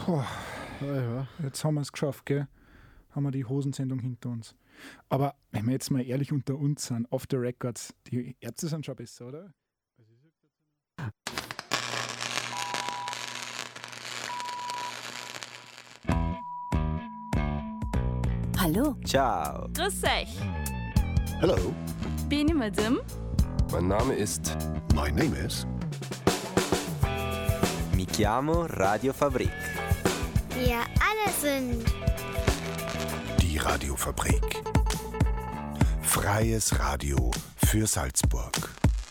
Boah, Ja. jetzt haben wir es geschafft, gell? Haben wir die Hosensendung hinter uns. Aber wenn wir jetzt mal ehrlich unter uns sind, off the records, die Ärzte sind schon besser, oder? Hallo. Ciao. Grüß euch. Hello, Bin ich mit dem? Mein Name ist. my name is. Mi chiamo Radio Fabrik. Wir alle sind Die Radiofabrik. Freies Radio für Salzburg.